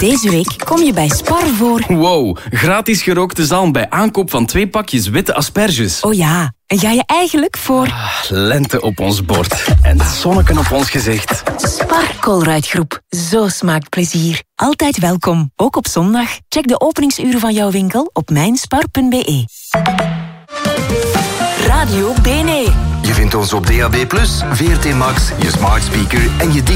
Deze week kom je bij Spar voor... Wow, gratis gerookte zalm bij aankoop van 2 pakjes witte asperges. Oh ja, en ga je eigenlijk voor... Lente op ons bord en zonneken op ons gezicht. Spar Colruyt-groep. Zo smaakt plezier. Altijd welkom, ook op zondag. Check de openingsuren van jouw winkel op mijnspar.be. Radio BNE. Je vindt ons op DAB+, VRT Max, je smart speaker en je